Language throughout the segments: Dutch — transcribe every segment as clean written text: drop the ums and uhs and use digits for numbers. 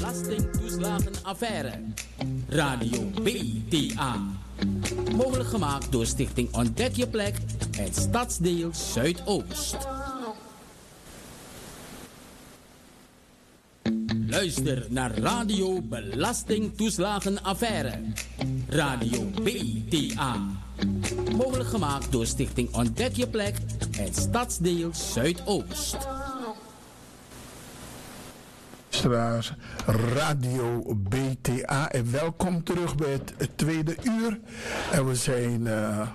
Belastingtoeslagenaffaire. Radio BTA. Mogelijk gemaakt door Stichting Ontdek je Plek en Stadsdeel Zuidoost. Luister naar Radio Belastingtoeslagenaffaire. Radio BTA. Mogelijk gemaakt door Stichting Ontdek je Plek en Stadsdeel Zuidoost. Radio BTA en welkom terug bij het tweede uur. En we zijn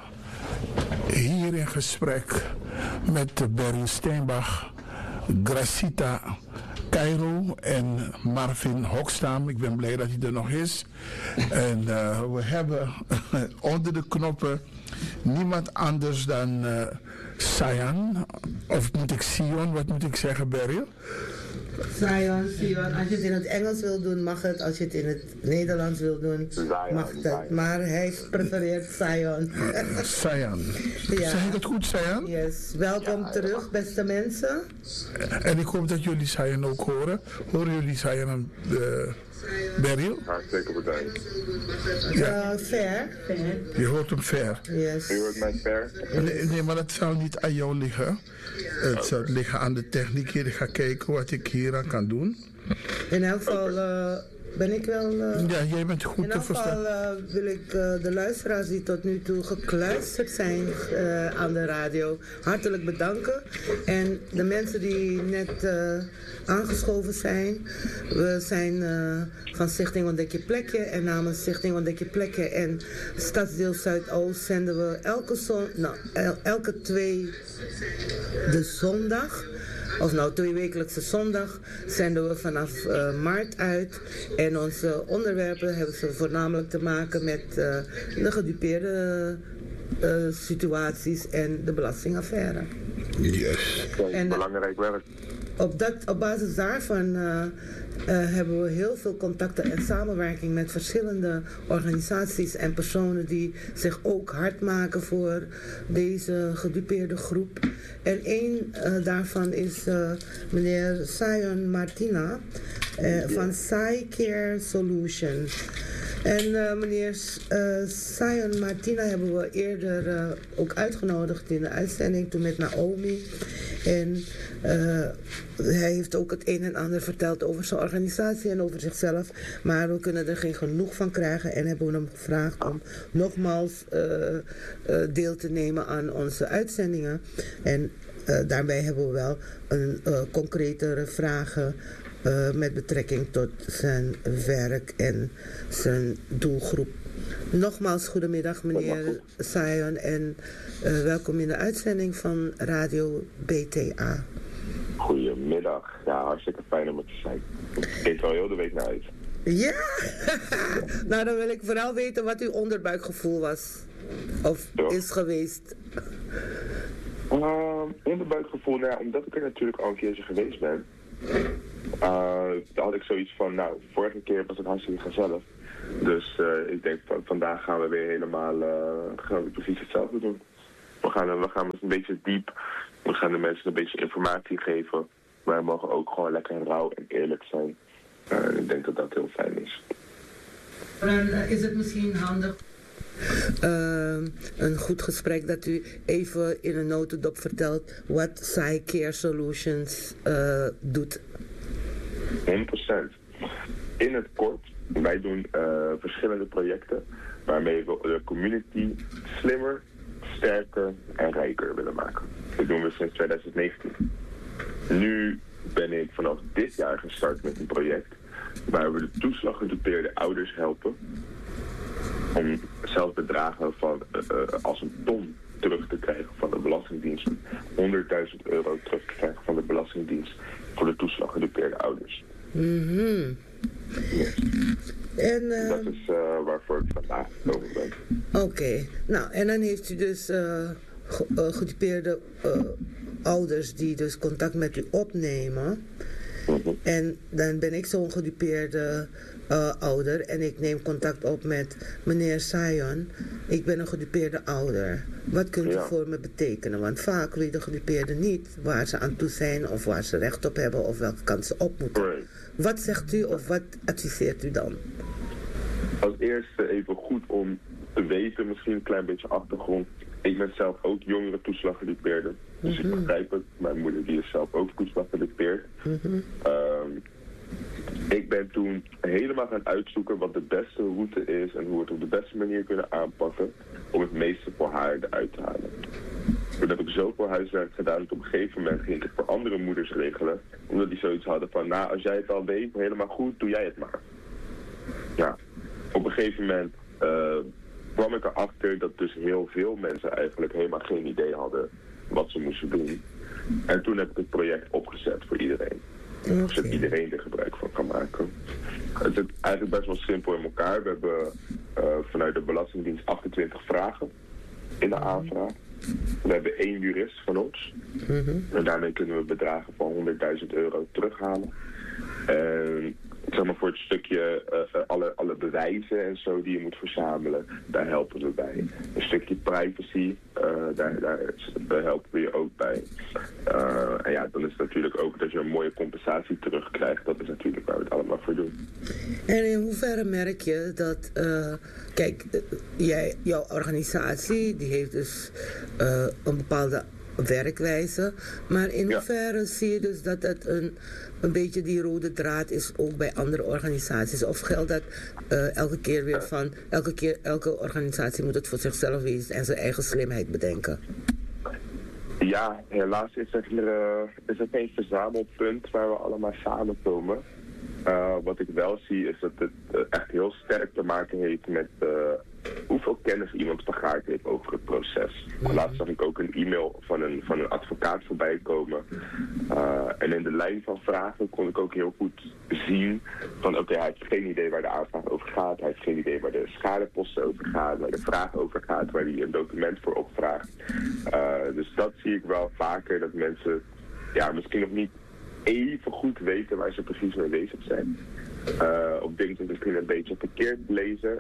hier in gesprek met Berry Steenbach, Gracita Cairo en Marvin Hokstam. Ik ben blij dat hij er nog is. En we hebben onder de knoppen niemand anders dan Sayan. Of moet ik Sion? Wat moet ik zeggen, Berry? Sion. Als je het in het Engels wil doen, mag het. Als je het in het Nederlands wil doen, mag het. Maar hij prefereert Sion. Sion. Ja. Zeg ik het goed, Sion? Yes. Welkom terug, beste mensen. En ik hoop dat jullie Sion ook horen. Horen jullie Sion en Beryl? Hartstikke bedankt. Ja. Fair. Je hoort hem fair. Yes. Je hoort mij fair? Nee, maar dat zal niet aan jou liggen. Het zal liggen aan de techniek hier. Ik ga kijken wat ik hier aan kan doen. In elk geval ben ik wel... ja, jij bent goed te verstaan. In elk geval wil ik de luisteraars die tot nu toe gekluisterd zijn aan de radio hartelijk bedanken. En de mensen die net aangeschoven zijn. We zijn van Stichting Ontdek je Plekje. En namens Stichting Ontdek je Plekje en Stadsdeel Zuidoost zenden we elke tweede zondag, of nou tweewekelijkse zondag, zenden we vanaf maart uit. En onze onderwerpen hebben ze voornamelijk te maken met de gedupeerde situaties en de belastingaffaire. Yes. En belangrijk werk. Op basis daarvan hebben we heel veel contacten en samenwerking met verschillende organisaties en personen die zich ook hard maken voor deze gedupeerde groep. En één daarvan is meneer Sion Martina van SciCare Solution. En meneer Sion Martina hebben we eerder ook uitgenodigd in de uitzending, toen met Naomi. En hij heeft ook het een en ander verteld over zijn organisatie en over zichzelf. Maar we kunnen er geen genoeg van krijgen en hebben we hem gevraagd om nogmaals deel te nemen aan onze uitzendingen. En daarbij hebben we wel een concretere vragen met betrekking tot zijn werk en zijn doelgroep. Nogmaals goedemiddag meneer Sion en welkom in de uitzending van Radio BTA. Goedemiddag, ja, hartstikke fijn om er te zijn. Ik kijk er al heel de week naar uit. Ja, nou dan wil ik vooral weten wat uw onderbuikgevoel was of is geweest. Onderbuikgevoel, nou ja, omdat ik er natuurlijk al een keertje geweest ben. Had ik zoiets van, nou, vorige keer was het hartstikke gezellig. Dus ik denk vandaag gaan we weer helemaal precies hetzelfde doen. We gaan een beetje diep. We gaan de mensen een beetje informatie geven. Maar we mogen ook gewoon lekker rauw en eerlijk zijn. Ik denk dat dat heel fijn is. Dan is het misschien handig een goed gesprek dat u even in een notendop vertelt wat SciCare Solutions doet. 100%. In het kort, wij doen verschillende projecten waarmee we de community slimmer, sterker en rijker willen maken. Dat doen we sinds 2019. Nu ben ik vanaf dit jaar gestart met een project waar we de toeslaggedupeerde ouders helpen om zelfs bedragen van als een ton terug te krijgen van de Belastingdienst. 100.000 euro terug te krijgen van de Belastingdienst voor de toeslaggedupeerde ouders. Mm-hmm. Yes. En, dat is waarvoor ik vandaag gekomen ben. Oké. Nou en dan heeft u dus gedupeerde ouders die dus contact met u opnemen. En dan ben ik zo'n gedupeerde ouder en ik neem contact op met meneer Sion. Ik ben een gedupeerde ouder. Wat kunt u voor me betekenen? Want vaak weten gedupeerden niet waar ze aan toe zijn of waar ze recht op hebben of welke kant ze op moeten. Wat zegt u of wat adviseert u dan? Als eerste even goed om te weten, misschien een klein beetje achtergrond. Ik ben zelf ook jongere toeslaggedupeerde. Dus ik begrijp het. Mijn moeder die is zelf ook toeslaggedupeerd. Ik ben toen helemaal gaan uitzoeken wat de beste route is en hoe we het op de beste manier kunnen aanpakken om het meeste voor haar eruit te halen. Toen heb ik zoveel huiswerk gedaan dat op een gegeven moment ging ik het voor andere moeders regelen. Omdat die zoiets hadden van, nou als jij het al weet, helemaal goed, doe jij het maar. Ja, op een gegeven moment kwam ik erachter dat dus heel veel mensen eigenlijk helemaal geen idee hadden wat ze moesten doen. En toen heb ik het project opgezet voor iedereen. Zodat iedereen er gebruik van kan maken. Het zit eigenlijk best wel simpel in elkaar. We hebben vanuit de Belastingdienst 28 vragen in de aanvraag. We hebben 1 jurist van ons. En daarmee kunnen we bedragen van €100.000 terughalen. En zeg maar voor het stukje alle bewijzen en zo die je moet verzamelen, daar helpen we bij. Een stukje privacy, daar helpen we je ook bij. En ja, dan is het natuurlijk ook dat je een mooie compensatie terugkrijgt. Dat is natuurlijk waar we het allemaal voor doen. En in hoeverre merk je dat, kijk, jouw organisatie die heeft dus een bepaalde werkwijze, maar in hoeverre zie je dus dat het een beetje die rode draad is ook bij andere organisaties? Of geldt dat elke keer weer van, elke organisatie moet het voor zichzelf wezen en zijn eigen slimheid bedenken? Ja, helaas is er geen verzamelpunt waar we allemaal samenkomen. Wat ik wel zie is dat het echt heel sterk te maken heeft met hoeveel kennis iemand vergaard heeft over het proces. Laatst zag ik ook een e-mail van een advocaat voorbij komen. En in de lijn van vragen kon ik ook heel goed zien van oké, hij heeft geen idee waar de aanvraag over gaat. Hij heeft geen idee waar de schadeposten over gaan, waar de vraag over gaat, waar hij een document voor opvraagt. Dus dat zie ik wel vaker, dat mensen misschien nog niet even goed weten waar ze precies mee bezig zijn. Op dingen die misschien een beetje verkeerd lezen.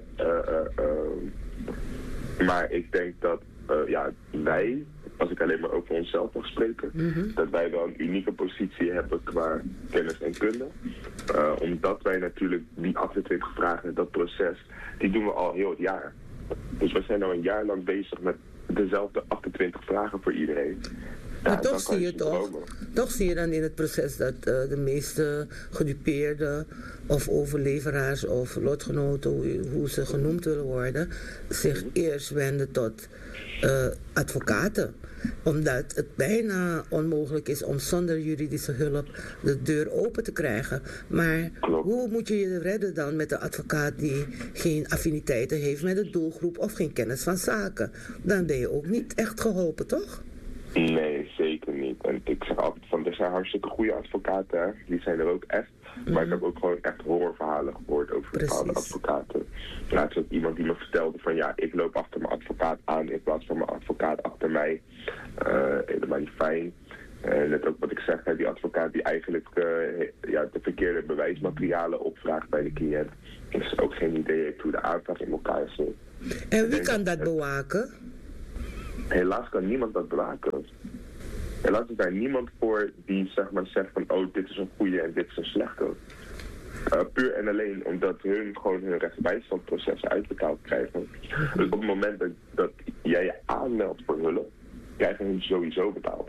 Maar ik denk dat wij, als ik alleen maar over onszelf mag spreken, dat wij wel een unieke positie hebben qua kennis en kunde. Omdat wij natuurlijk die 28 vragen, dat proces, die doen we al heel het jaar. Dus we zijn al een jaar lang bezig met dezelfde 28 vragen voor iedereen. Maar toch zie je dan in het proces dat de meeste gedupeerden of overleveraars of lotgenoten, hoe ze genoemd willen worden, zich eerst wenden tot advocaten. Omdat het bijna onmogelijk is om zonder juridische hulp de deur open te krijgen. Maar hoe moet je je redden dan met een advocaat die geen affiniteiten heeft met de doelgroep of geen kennis van zaken? Dan ben je ook niet echt geholpen, toch? Nee, zeker niet. En ik zeg altijd van, er zijn hartstikke goede advocaten, hè? Die zijn er ook echt. Maar ik heb ook gewoon echt horrorverhalen gehoord over bepaalde advocaten. Laatst ook iemand die me vertelde van ik loop achter mijn advocaat aan in plaats van mijn advocaat achter mij. Helemaal niet fijn. Net ook wat ik zeg, die advocaat die eigenlijk de verkeerde bewijsmaterialen opvraagt bij de cliënt. Dus ook geen idee heeft hoe de aanvraag in elkaar zit. En wie kan dat bewaken? Helaas kan niemand dat bewaken. Helaas is daar niemand voor die zeg maar zegt van dit is een goede en dit is een slechte. Puur en alleen omdat hun gewoon hun rechtsbijstandprocessen uitbetaald krijgen. Dus op het moment dat jij je aanmeldt voor hulp, krijgen hun sowieso betaald.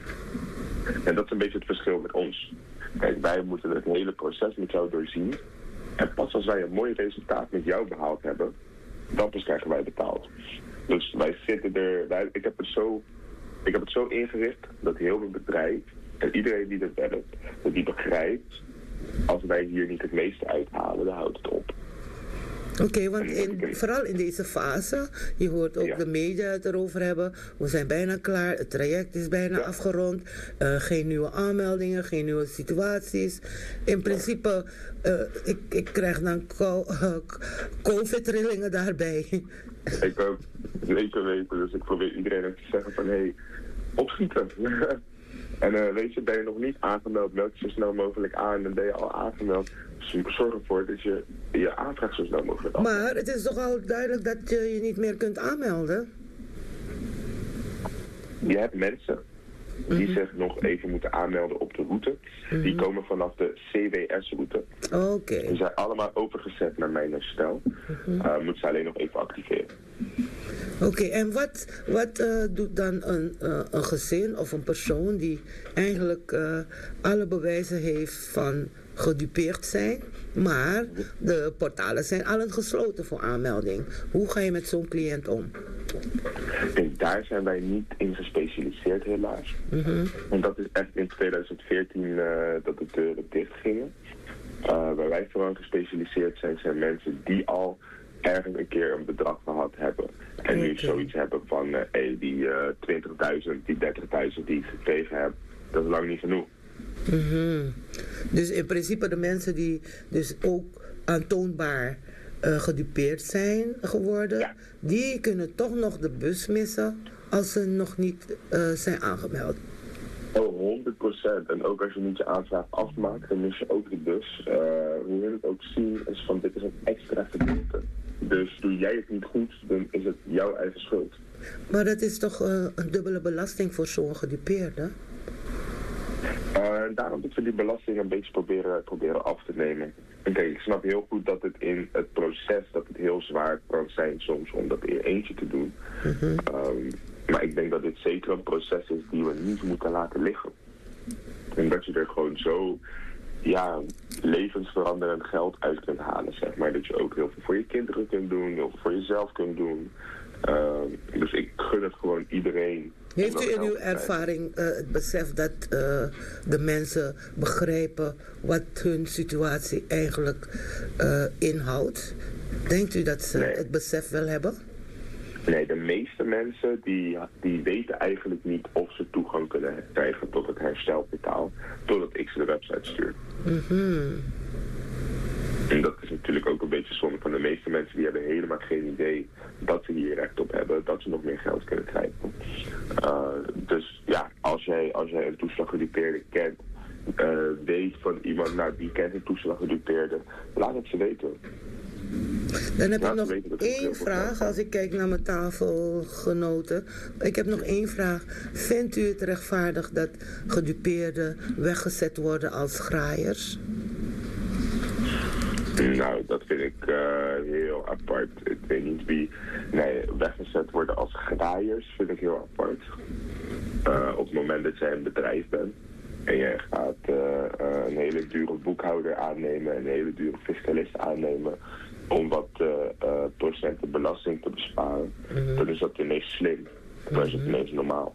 En dat is een beetje het verschil met ons. Kijk, wij moeten het hele proces met jou doorzien. En pas als wij een mooi resultaat met jou behaald hebben, dan pas krijgen wij betaald. Dus wij zitten er, ik heb het zo ingericht dat heel veel bedrijf en iedereen die er werkt, dat die begrijpt, als wij hier niet het meeste uithalen, dan houdt het op. Oké, want vooral in deze fase, je hoort ook de media het erover hebben, we zijn bijna klaar, het traject is bijna afgerond, geen nieuwe aanmeldingen, geen nieuwe situaties. In principe, ik krijg dan COVID-trillingen daarbij. Ik ook, zeker weten, dus ik probeer iedereen te zeggen van opschieten. En weet je, ben je nog niet aangemeld, meld je zo snel mogelijk aan. En ben je al aangemeld, dus zorg ervoor dat je je aanvraag zo snel mogelijk af. Maar het is toch al duidelijk dat je je niet meer kunt aanmelden? Je hebt mensen die zich nog even moeten aanmelden op de route. Die komen vanaf de CWS-route. Oké. Die zijn allemaal overgezet naar mijn herstel. Moeten ze alleen nog even activeren. Oké, en wat doet dan een gezin of een persoon die eigenlijk alle bewijzen heeft van gedupeerd zijn, maar de portalen zijn allen gesloten voor aanmelding? Hoe ga je met zo'n cliënt om? Kijk, daar zijn wij niet in gespecialiseerd helaas. En dat is echt in 2014 dat de deuren dicht gingen. Waar wij vooral gespecialiseerd zijn mensen die al ergens een keer een bedrag gehad hebben. En nu zoiets hebben van die 20.000, die 30.000 die ik gekregen heb, dat is lang niet genoeg. Dus in principe de mensen die dus ook aantoonbaar gedupeerd zijn geworden, die kunnen toch nog de bus missen als ze nog niet zijn aangemeld. Oh, 100%. En ook als je niet je aanvraag afmaakt, dan mis je ook de bus. Hoe we het ook zien, is van dit is een extra gedeelte. Dus doe jij het niet goed, dan is het jouw eigen schuld. Maar dat is toch een dubbele belasting voor zo'n gedupeerde? Daarom dat we die belasting een beetje proberen af te nemen. En kijk, ik snap heel goed dat het in het proces dat het heel zwaar kan zijn soms om dat in eentje te doen. Maar ik denk dat dit zeker een proces is die we niet moeten laten liggen. En dat je er gewoon zo levensveranderend geld uit kunt halen, zeg maar. Dat je ook heel veel voor je kinderen kunt doen, heel veel voor jezelf kunt doen. Dus ik gun het gewoon iedereen. Heeft u in uw ervaring het besef dat de mensen begrijpen wat hun situatie eigenlijk inhoudt? Denkt u dat ze het besef wel hebben? Nee, de meeste mensen die weten eigenlijk niet of ze toegang kunnen krijgen tot het herstelportaal, totdat ik ze de website stuur. En dat is natuurlijk ook een beetje zonde van de meeste mensen, die hebben helemaal geen idee dat ze hier recht op hebben, dat ze nog meer geld kunnen krijgen. Dus ja, als jij een toeslaggedupeerde kent, weet van iemand, nou die kent een toeslaggedupeerde, laat het ze weten. Dan heb ik nog één vraag, als ik kijk naar mijn tafelgenoten. Ik heb nog één vraag. Vindt u het rechtvaardig dat gedupeerden weggezet worden als graaiers? Nou, dat vind ik heel apart. Ik weet niet wie... Nee, weggezet worden als graaiers vind ik heel apart. Op het moment dat jij een bedrijf bent en jij gaat een hele dure boekhouder aannemen, een hele dure fiscalist aannemen om wat procenten belasting te besparen, dan is dat ineens slim. Dan is het ineens normaal.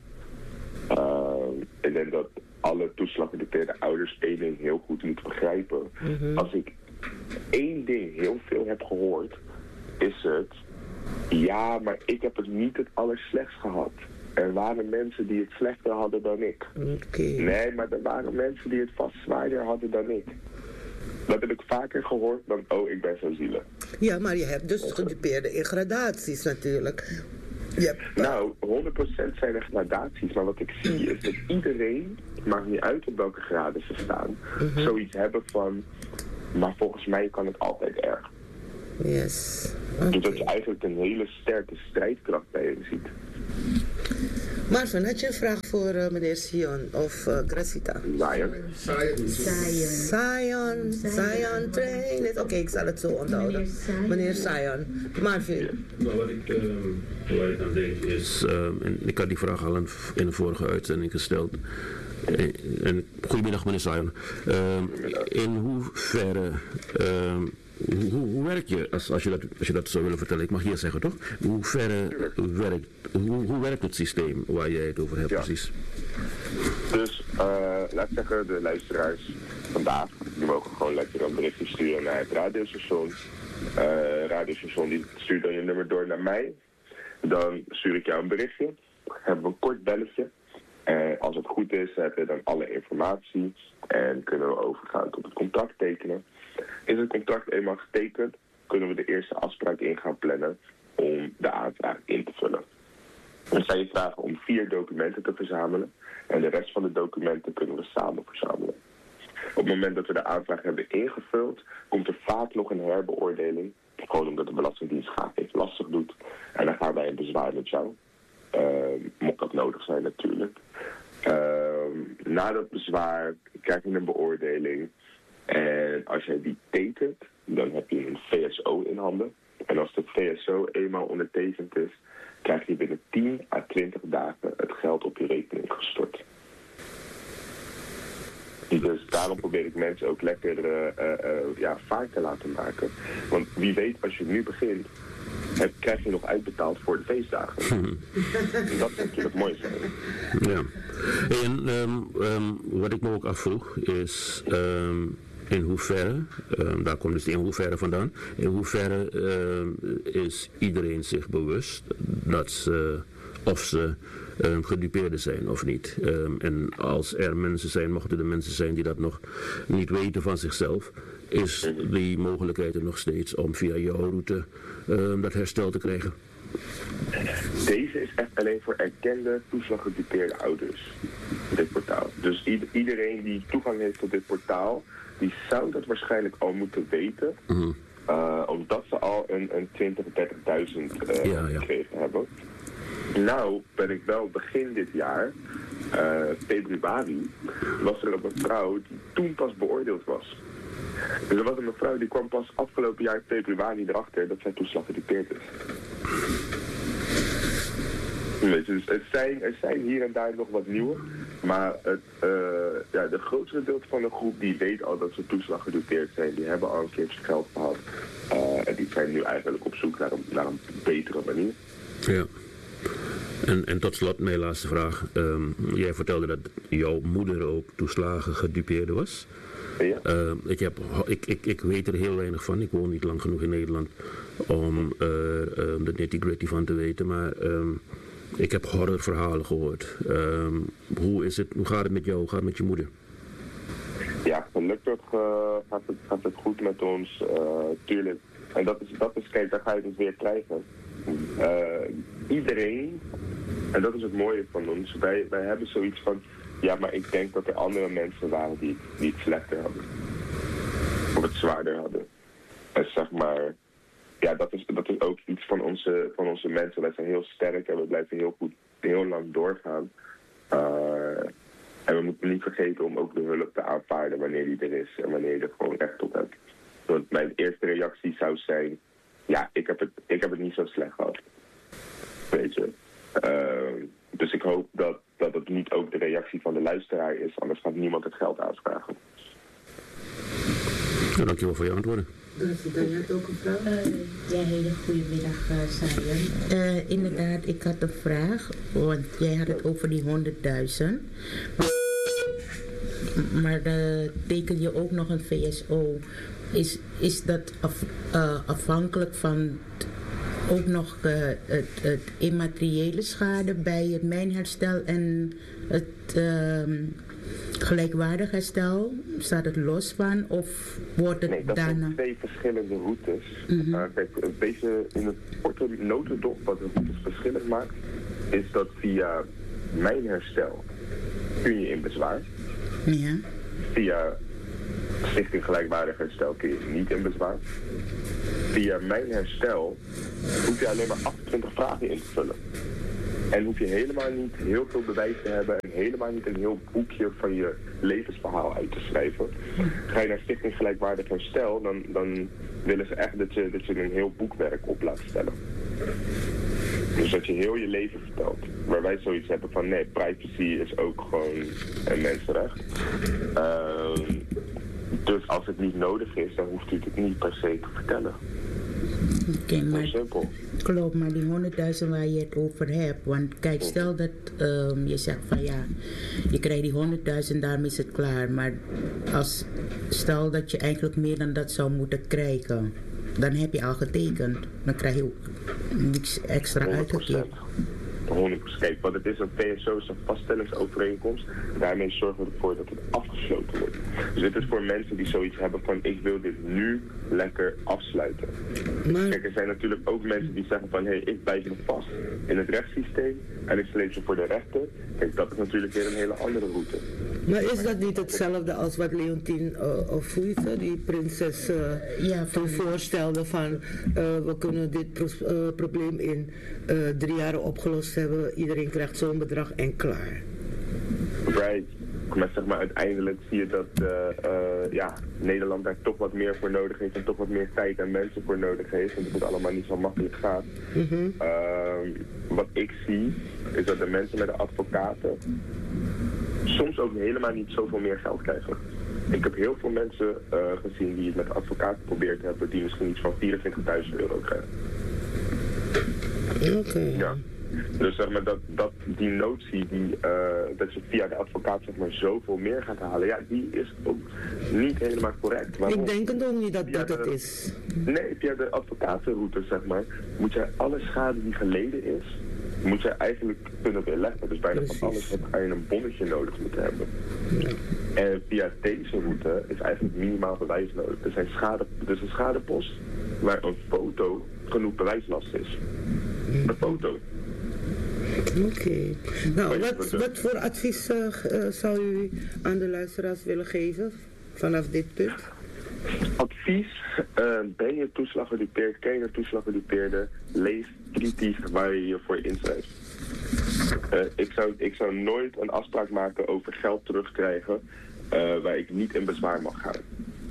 Ik denk dat alle toeslaggedupeerde ouders één ding heel goed moeten begrijpen. Als ik één ding heel veel heb gehoord, is het, ja, maar ik heb het niet het allerslechtst gehad. Er waren mensen die het slechter hadden dan ik. Nee, maar er waren mensen die het vast zwaarder hadden dan ik. Dat heb ik vaker gehoord dan, oh, ik ben zo zielig. Ja, maar je hebt dus gedupeerde in gradaties natuurlijk. Nou, 100% zijn er gradaties, maar wat ik zie is dat iedereen, maakt niet uit op welke graden ze staan, zoiets hebben van, maar volgens mij kan het altijd erg. Yes. Dus dat je eigenlijk een hele sterke strijdkracht bij je ziet. Marvin, had je een vraag voor meneer Sion of Gracita? Sion, train it. Oké, ik zal het zo onthouden. Meneer Sion. Marvin. Nou, waar ik aan denk is, en ik had die vraag al in de vorige uitzending gesteld. Goedemiddag meneer Sion. In hoeverre... Hoe werk je, als je dat zou willen vertellen, ik mag hier zeggen toch? Hoe werkt het systeem waar jij het over hebt precies? Dus laat zeggen, de luisteraars vandaag, die mogen gewoon lekker een berichtje sturen naar het radiostation. Radiostation die stuurt dan je nummer door naar mij. Dan stuur ik jou een berichtje, hebben we een kort belletje. En als het goed is, hebben we dan alle informatie en kunnen we overgaan tot het contract tekenen. Is het contract eenmaal getekend, kunnen we de eerste afspraak in gaan plannen om de aanvraag in te vullen. Ik zou je vragen om 4 documenten te verzamelen. En de rest van de documenten kunnen we samen verzamelen. Op het moment dat we de aanvraag hebben ingevuld, komt er vaak nog een herbeoordeling. Gewoon omdat de Belastingdienst graag even lastig doet. En dan gaan wij een bezwaar met jou. Mocht dat nodig zijn natuurlijk. Na dat bezwaar krijg je een beoordeling. En als jij die tekent, dan heb je een VSO in handen. En als de VSO eenmaal ondertekend is, krijg je binnen 10 à 20 dagen het geld op je rekening gestort. Dus daarom probeer ik mensen ook lekker vaart te laten maken. Want wie weet, als je nu begint, krijg je nog uitbetaald voor de feestdagen. En dat zou natuurlijk mooi zijn. Ja. En wat ik me ook afvroeg is in hoeverre, daar komt dus in hoeverre vandaan, in hoeverre is iedereen zich bewust dat ze gedupeerden zijn of niet. En als er mensen zijn, mochten er mensen zijn die dat nog niet weten van zichzelf, is die mogelijkheid er nog steeds om via jouw route dat herstel te krijgen? Deze is echt alleen voor erkende toeslaggedupeerde ouders, dit portaal. Dus iedereen die toegang heeft tot dit portaal, die zou dat waarschijnlijk al moeten weten. Omdat ze al een 20.000, 30.000 gekregen hebben. Nou ben ik wel begin dit jaar, februari, was er een mevrouw die toen pas beoordeeld was. Dus er was een mevrouw die kwam pas afgelopen jaar februari erachter dat zij toeslaggedupeerd is. Weet je, dus er zijn hier en daar nog wat nieuwe, maar de grootste deel van de groep die weet al dat ze toeslaggedupeerd zijn, die hebben al een keertje geld gehad en die zijn nu eigenlijk op zoek naar een betere manier. Ja. En tot slot, mijn laatste vraag. Jij vertelde dat jouw moeder ook toeslagen gedupeerde was. Ja. Ik weet er heel weinig van. Ik woon niet lang genoeg in Nederland om de nitty-gritty van te weten. Maar ik heb horrorverhalen gehoord. Hoe gaat het met jou? Hoe gaat het met je moeder? Ja, gelukkig gaat het goed met ons. Tuurlijk. En dat is, kijk, daar ga je het weer krijgen. Iedereen, en dat is het mooie van ons, wij hebben zoiets van, ja, maar ik denk dat er andere mensen waren die het slechter hadden. Of het zwaarder hadden. En zeg maar, ja, dat is ook iets van onze mensen. Wij zijn heel sterk en we blijven heel goed, heel lang doorgaan. En we moeten niet vergeten om ook de hulp te aanvaarden wanneer die er is en wanneer je er gewoon recht op hebt. Want mijn eerste reactie zou zijn, ja, ik heb het niet zo slecht gehad. Weet je. Dus ik hoop dat het niet ook de reactie van de luisteraar is, anders gaat niemand het geld aanvragen. Ja, dankjewel voor je antwoorden. Dan had ook een vraag? Ja, hele goede middag, Sayen. Inderdaad, ik had een vraag, want jij had het over die 100.000. Maar teken je ook nog een VSO? Is dat afhankelijk van ook nog het immateriële schade bij het mijnherstel en het gelijkwaardig herstel? Staat het los van of wordt het dat daarna? zijn 2 verschillende routes. Kijk, deze in het korte notendop wat de routes verschillend maakt, is dat via mijnherstel kun je in bezwaar. Ja. Via Stichting Gelijkwaardig Herstel kun je niet in bezwaar. Via Mijn Herstel hoef je alleen maar 28 vragen in te vullen. En hoef je helemaal niet heel veel bewijs te hebben en helemaal niet een heel boekje van je levensverhaal uit te schrijven. Ga je naar Stichting Gelijkwaardig Herstel, dan willen ze echt dat je een heel boekwerk op laat stellen. Dus dat je heel je leven vertelt. Waar wij zoiets hebben van, nee, privacy is ook gewoon een mensenrecht. Dus als het niet nodig is, dan hoeft u het niet per se te vertellen. Oké, maar simpel. Klopt, maar die 100.000 waar je het over hebt, want kijk, stel dat je zegt van ja, je krijgt die 100.000, daarmee is het klaar. Maar stel dat je eigenlijk meer dan dat zou moeten krijgen, dan heb je al getekend. Dan krijg je ook niks extra uitgekeerd. 100%. 100%. Kijk, wat het is, een VSO is een vaststellingsovereenkomst. Daarmee zorgen we ervoor dat het afgesloten wordt. Dus dit is voor mensen die zoiets hebben van, ik wil dit nu lekker afsluiten. Maar... Kijk, er zijn natuurlijk ook mensen die zeggen van, ik bijt me vast in het rechtssysteem en ik sleep ze voor de rechter. Kijk, dat is natuurlijk weer een hele andere route. Maar is dat niet hetzelfde als wat Leontien Ofuife, die prinses, toen voorstelde van, we kunnen dit probleem in 3 jaar opgelost hebben, iedereen krijgt zo'n bedrag en klaar. Right. Maar zeg maar, uiteindelijk zie je dat Nederland daar toch wat meer voor nodig heeft en toch wat meer tijd en mensen voor nodig heeft. En dat het allemaal niet zo makkelijk gaat. Mm-hmm. Wat ik zie, is dat de mensen met de advocaten soms ook helemaal niet zoveel meer geld krijgen. Ik heb heel veel mensen gezien die het met advocaten geprobeerd hebben, die misschien iets van €24.000 krijgen. Oké. Ja. Dus zeg maar die notie dat je via de advocaat zeg maar zoveel meer gaat halen, ja, die is ook niet helemaal correct. Waarom? Ik denk het ook niet dat het is. Nee, via de advocatenroute zeg maar, moet jij alle schade die geleden is, moet jij eigenlijk kunnen weerleggen. Dus bijna van alles ga je een bonnetje nodig moeten hebben. Ja. En via deze route is eigenlijk minimaal bewijs nodig. Er is een schadepost waar een foto genoeg bewijslast is. Een foto. Oké. Nou, wat voor advies zou u aan de luisteraars willen geven vanaf dit punt? Advies, ben je toeslaggedupeerd, ken je toeslaggedupeerde, lees kritisch waar je je voor inschrijft. Ik zou nooit een afspraak maken over geld terugkrijgen waar ik niet in bezwaar mag gaan.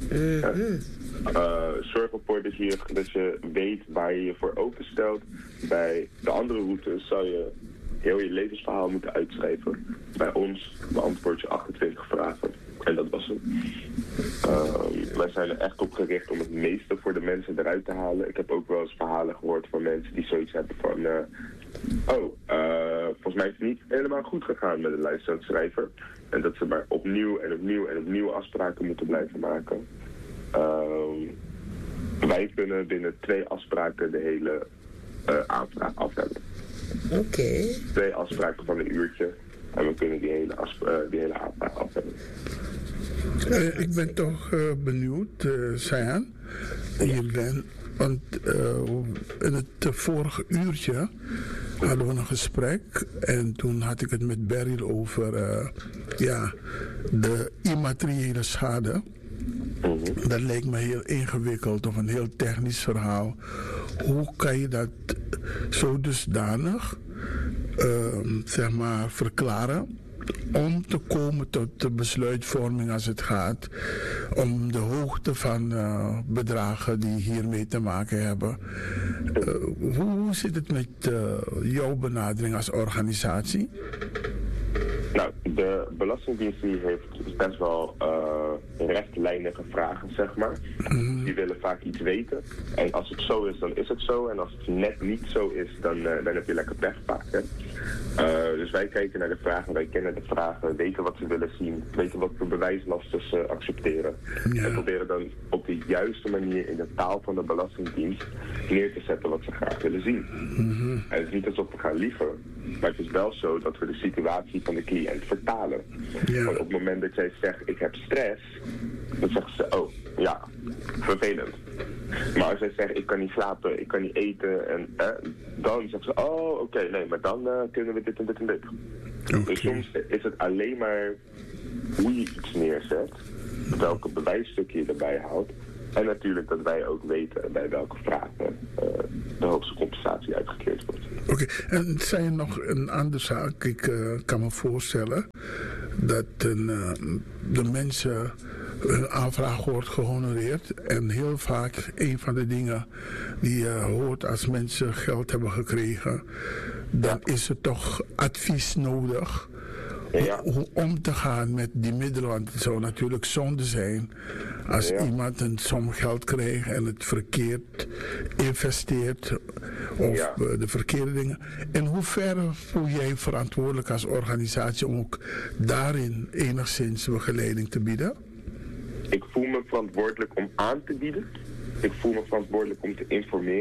Zorg ervoor dat je weet waar je je voor openstelt. Bij de andere routes zou je heel je levensverhaal moeten uitschrijven. Bij ons beantwoord je 28 vragen. En dat was het. Wij zijn er echt op gericht om het meeste voor de mensen eruit te halen. Ik heb ook wel eens verhalen gehoord van mensen die zoiets hebben van... volgens mij is het niet helemaal goed gegaan met de lijstschrijver. En dat ze maar opnieuw afspraken moeten blijven maken. Wij kunnen binnen 2 afspraken de hele aanvraag af hebben. Oké. 2 afspraken van een uurtje. En we kunnen die hele aanvraag af hebben. Ik ben toch benieuwd, Sayan. Want in het vorige uurtje hadden we een gesprek. En toen had ik het met Beryl over de immateriële schade. Dat lijkt me heel ingewikkeld of een heel technisch verhaal. Hoe kan je dat zo dusdanig verklaren om te komen tot de besluitvorming als het gaat om de hoogte van bedragen die hiermee te maken hebben? Hoe zit het met jouw benadering als organisatie? Nou, de Belastingdienst heeft best wel rechtlijnige vragen, zeg maar. Die willen vaak iets weten. En als het zo is, dan is het zo. En als het net niet zo is, dan heb je lekker pech vaak. Hè? Dus wij kijken naar de vragen, wij kennen de vragen, weten wat ze willen zien, weten wat voor bewijslasten ze accepteren. Ja. En proberen dan op de juiste manier in de taal van de Belastingdienst neer te zetten wat ze graag willen zien. En het is niet alsof we gaan liegen, maar het is wel zo dat we de situatie van de cliënt vertalen. Ja. Want op het moment dat jij zegt, ik heb stress, dan zeggen ze, oh ja, vervelend. Maar als jij zegt, ik kan niet slapen, ik kan niet eten, dan zeggen ze, oh oké, nee, maar dan kunnen we dit en dit en dit. Okay. Dus soms is het alleen maar hoe je iets neerzet, welke bewijsstukje je erbij houdt. En natuurlijk dat wij ook weten bij welke vragen de hoogste compensatie uitgekeerd wordt. Oké, en zijn er nog een andere zaak? Ik kan me voorstellen dat de mensen hun aanvraag wordt gehonoreerd. En heel vaak een van de dingen die je hoort als mensen geld hebben gekregen, dan is er toch advies nodig. Ja. Hoe om te gaan met die middelen, want het zou natuurlijk zonde zijn als iemand een som geld krijgt en het verkeerd investeert of de verkeerde dingen. In hoeverre voel jij verantwoordelijk als organisatie om ook daarin enigszins begeleiding te bieden? Ik voel me verantwoordelijk om aan te bieden. Ik voel me verantwoordelijk om te informeren.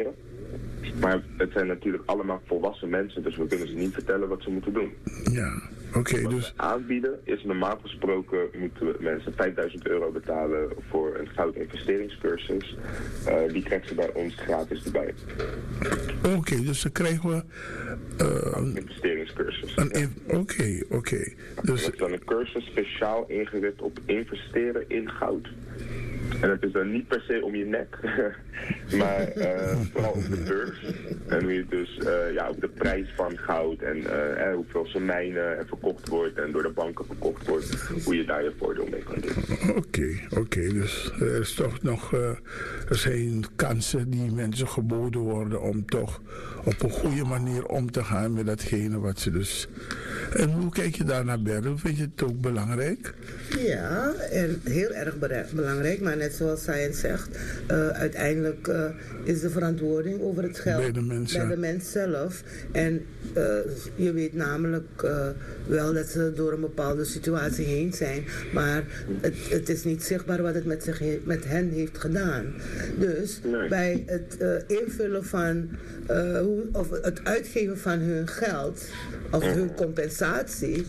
Maar het zijn natuurlijk allemaal volwassen mensen, dus we kunnen ze niet vertellen wat ze moeten doen. Ja, oké. Wat Dus we aanbieden is normaal gesproken moeten mensen €5.000 betalen voor een goud investeringscursus. Die krijgen ze bij ons gratis erbij. oké, dus dan krijgen we Een investeringscursus. Oké. Dus Dat is dan een cursus speciaal ingericht op investeren in goud. En het is dan niet per se om je nek, maar vooral op de beurs. En hoe je dus op de prijs van goud en hoeveel ze mijnen en verkocht wordt en door de banken verkocht wordt, hoe je daar je voordeel mee kan doen. Oké. Dus er is toch nog er zijn kansen die mensen geboden worden om toch op een goede manier om te gaan met datgene wat ze dus. En hoe kijk je daar naar Berry? Vind je het ook belangrijk? Ja, en heel erg belangrijk, maar net zoals Sayan zegt, uiteindelijk is de verantwoording over het geld bij de mens zelf. En je weet namelijk wel dat ze door een bepaalde situatie heen zijn, maar het is niet zichtbaar wat het met hen heeft gedaan. Dus bij het invullen van, of het uitgeven van hun geld, of hun compensatie,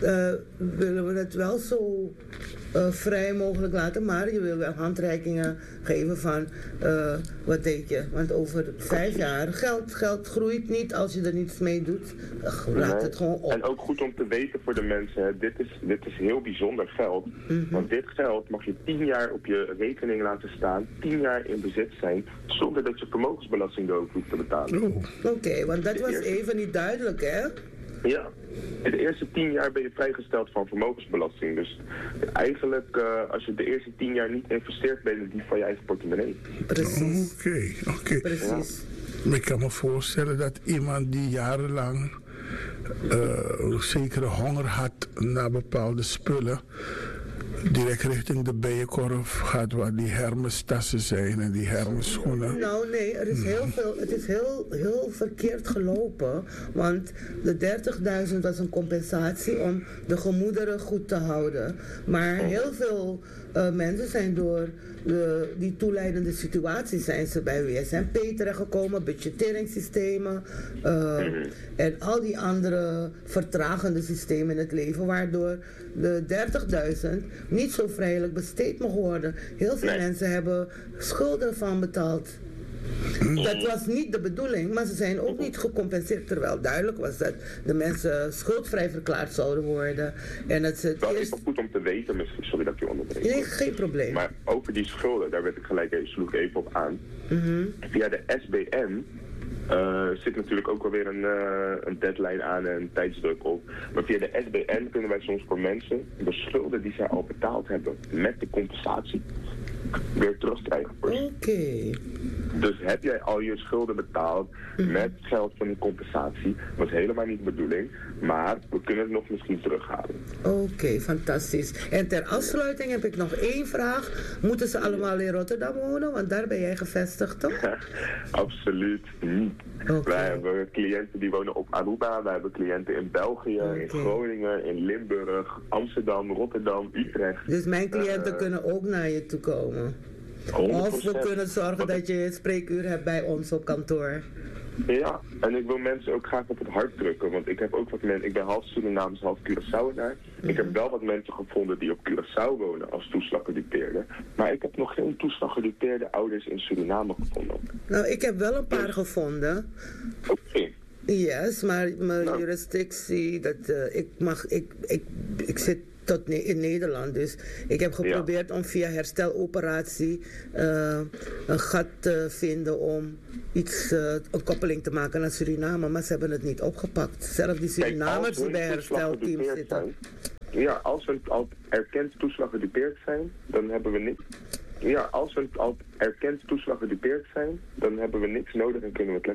willen we het wel zo vrij mogelijk laten, maar je wil wel handreikingen geven van wat denk je, want over 5 jaar geld groeit niet als je er niets mee doet. Laat het gewoon op. En ook goed om te weten voor de mensen, hè, dit is heel bijzonder geld, want dit geld mag je 10 jaar op je rekening laten staan, 10 jaar in bezit zijn, zonder dat je vermogensbelasting erover hoeft te betalen. Oké, want dat was even niet duidelijk, hè? Ja, in de eerste 10 jaar ben je vrijgesteld van vermogensbelasting. Dus eigenlijk, als je de eerste 10 jaar niet investeert, ben je die van je eigen portemonnee. Precies. Oké. Precies. Ja. Ik kan me voorstellen dat iemand die jarenlang zekere honger had naar bepaalde spullen, direct richting de bijenkorf gaat waar die Hermes-tassen zijn en die Hermes-schoenen. Nou nee, er is heel veel, het is heel verkeerd gelopen, want de 30.000 was een compensatie om de gemoederen goed te houden. Maar heel veel mensen zijn door die toeleidende situaties zijn ze bij WSNP terechtgekomen, budgetteringssystemen en al die andere vertragende systemen in het leven, waardoor de 30.000 niet zo vrijelijk besteed mag worden. Heel veel mensen hebben schulden van betaald. Dat was niet de bedoeling, maar ze zijn ook niet gecompenseerd, terwijl duidelijk was dat de mensen schuldvrij verklaard zouden worden. En dat ze dat is wel goed om te weten, misschien, sorry dat ik je onderbreek. Nee, geen probleem. Maar over die schulden, daar werd ik gelijk sloeg even op aan. Via de SBN zit natuurlijk ook alweer een deadline aan en een tijdsdruk op. Maar via de SBN kunnen wij soms voor mensen de schulden die zij al betaald hebben met de compensatie weer terugkrijgen. Oké. Dus heb jij al je schulden betaald met geld van die compensatie, was helemaal niet de bedoeling, maar we kunnen het nog misschien terughalen. Oké, fantastisch. En ter afsluiting heb ik nog 1 vraag. Moeten ze allemaal in Rotterdam wonen? Want daar ben jij gevestigd, toch? Absoluut niet. Okay. Wij hebben cliënten die wonen op Aruba, wij hebben cliënten in België, in Groningen, in Limburg, Amsterdam, Rotterdam, Utrecht. Dus mijn cliënten kunnen ook naar je toe komen? 100%. Of we kunnen zorgen dat je een spreekuur hebt bij ons op kantoor? Ja, en ik wil mensen ook graag op het hart drukken, want ik heb ook wat mensen, ik ben half Surinaams, half Curaçaoenaar. Ik heb wel wat mensen gevonden die op Curaçao wonen als toeslaggedupeerde, maar ik heb nog geen toeslaggedupeerde ouders in Suriname gevonden. Nou, ik heb wel een paar gevonden. Oké. Yes, maar mijn jurisdictie, ik zit in Nederland, dus ik heb geprobeerd om via hersteloperatie een gat te vinden om een koppeling te maken naar Suriname, maar ze hebben het niet opgepakt. Zelfs die Surinamers die bij herstelteams zitten. Ja, als we al erkend toeslaggedupeerd zijn, dan hebben we niks. Ja, als we al erkend toeslaggedupeerd zijn, dan hebben we niks nodig en kunnen we het